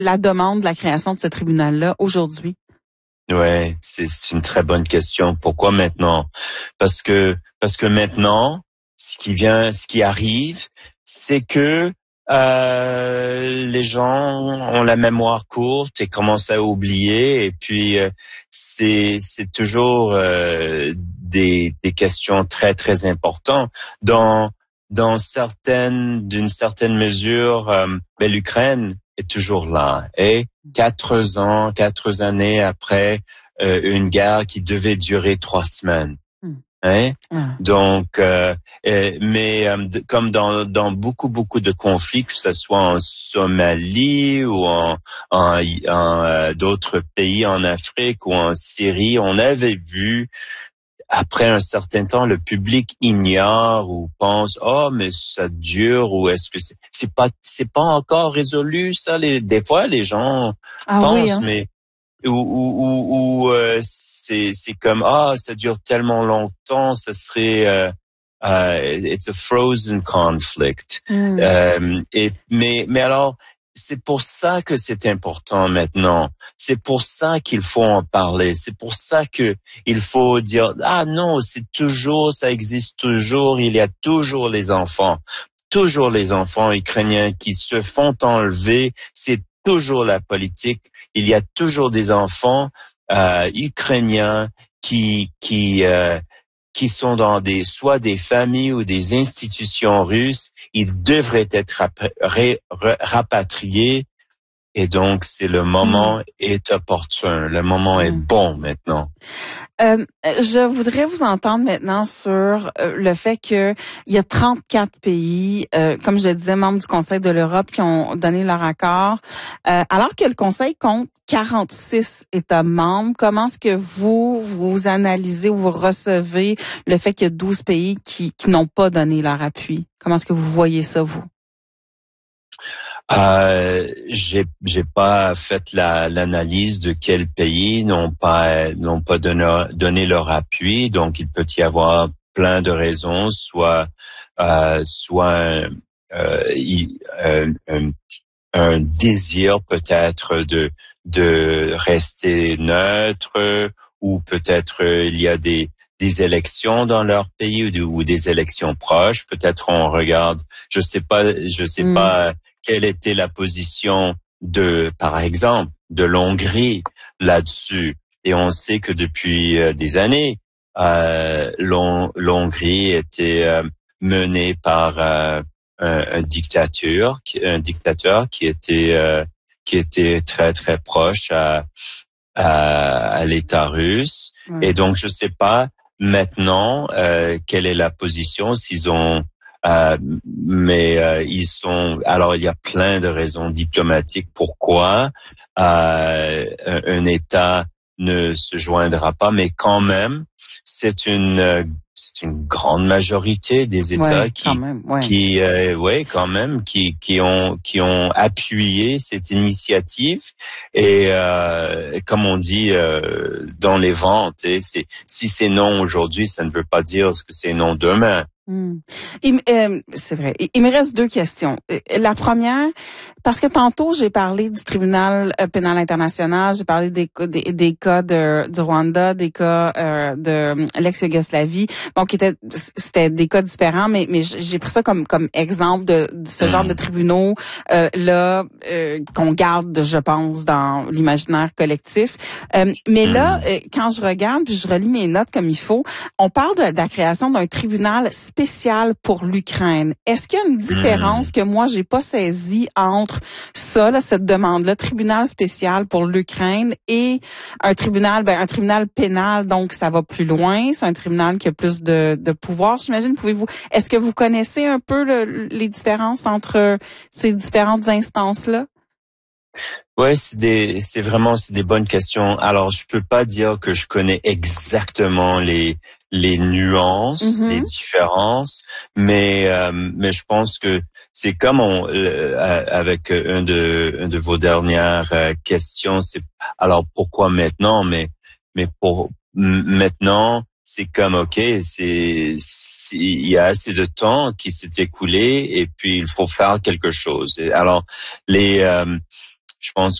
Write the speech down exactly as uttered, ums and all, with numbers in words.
la demande de la création de ce tribunal-là aujourd'hui? Ouais, c'est, c'est une très bonne question. Pourquoi maintenant? Parce que parce que maintenant, ce qui vient, ce qui arrive, c'est que euh, les gens ont la mémoire courte et commencent à oublier. Et puis euh, c'est c'est toujours euh, des des questions très très importantes dans dans certaines d'une certaine mesure. Euh, ben, l'Ukraine est toujours là. Et quatre ans, quatre années après euh, une guerre qui devait durer trois semaines. Hein? Ah. Donc, euh, euh, mais euh, de, comme dans, dans beaucoup beaucoup de conflits, que ce soit en Somalie ou en, en, en euh, d'autres pays en Afrique ou en Syrie, on avait vu après un certain temps, le public ignore ou pense oh mais ça dure ou est-ce que c'est c'est pas c'est pas encore résolu ça les des fois les gens Ah pensent oui, hein? mais ou ou ou, ou euh, c'est c'est comme ah ça dure tellement longtemps ça serait euh, uh, it's a frozen conflict Mm. euh, et mais mais alors c'est pour ça que c'est important maintenant. C'est pour ça qu'il faut en parler. C'est pour ça que il faut dire ah non, c'est toujours, ça existe toujours. Il y a toujours les enfants, toujours les enfants ukrainiens qui se font enlever. C'est toujours la politique. Il y a toujours des enfants euh, ukrainiens qui qui euh, qui sont dans des soit des familles ou des institutions russes, ils devraient être rap- ré- ré- rapatriés. Et donc, c'est le moment Mm. est opportun. Le moment Mm. est bon maintenant. Euh, je voudrais vous entendre maintenant sur euh, le fait que il y a trente-quatre pays, euh, comme je le disais, membres du Conseil de l'Europe qui ont donné leur accord, euh, alors que le Conseil compte quarante-six États membres. Comment est-ce que vous, vous analysez ou vous recevez le fait qu'il y a douze pays qui, qui n'ont pas donné leur appui? Comment est-ce que vous voyez ça, vous? Euh, j'ai j'ai pas fait la l'analyse de quels pays n'ont pas n'ont pas donné donné leur appui, donc il peut y avoir plein de raisons, soit euh, soit euh, il, euh, un, un désir peut-être de de rester neutre, ou peut-être euh, il y a des des élections dans leur pays ou, de, ou des élections proches. Peut-être on regarde, je sais pas, je sais Mm. pas quelle était la position de, par exemple, de l'Hongrie là-dessus. Et on sait que depuis euh, des années, euh, l'Hon- l'Hongrie était euh, menée par euh, un, un dictateur, qui, un dictateur qui était euh, qui était très très proche à à, à l'État russe. Mm. Et donc je sais pas maintenant euh, quelle est la position s'ils ont euh, mais euh, ils sont alors il y a plein de raisons diplomatiques pourquoi euh, un, un État ne se joindra pas, mais quand même c'est une c'est une grande majorité des États Ouais, qui quand même, ouais. qui euh, ouais quand même qui qui ont qui ont appuyé cette initiative. Et euh, comme on dit euh, dans les ventes, et c'est si c'est non aujourd'hui, ça ne veut pas dire que c'est non demain. Hmm. Il, euh, c'est vrai. Il, il me reste deux questions. Euh, La première, parce que tantôt j'ai parlé du tribunal euh, pénal international, j'ai parlé des, des, des cas de, du Rwanda, des cas euh, de euh, l'ex-Yougoslavie, bon, qui étaient c'était des cas différents, mais mais j'ai pris ça comme comme exemple de, de ce genre de tribunaux euh, là euh, qu'on garde, je pense, dans l'imaginaire collectif. Euh, mais là, euh, quand je regarde puis je relis mes notes comme il faut, on parle de, de la création d'un tribunal spécial pour l'Ukraine. Est-ce qu'il y a une différence Mmh. que moi j'ai pas saisie entre ça, là, cette demande-là, tribunal spécial pour l'Ukraine, et un tribunal, ben un tribunal pénal, donc ça va plus loin, c'est un tribunal qui a plus de, de pouvoir, j'imagine. Pouvez-vous, est-ce que vous connaissez un peu le, les différences entre ces différentes instances-là? Ouais, c'est des, c'est vraiment, c'est des bonnes questions. Alors, je peux pas dire que je connais exactement les les nuances, Mm-hmm. les différences, mais euh, mais je pense que c'est comme on euh, avec un de un de vos dernières euh, questions, c'est alors pourquoi maintenant, mais mais pour m- maintenant, c'est comme ok, c'est c'est- il y a assez de temps qui s'est écoulé et puis il faut faire quelque chose. Et alors les euh, Je pense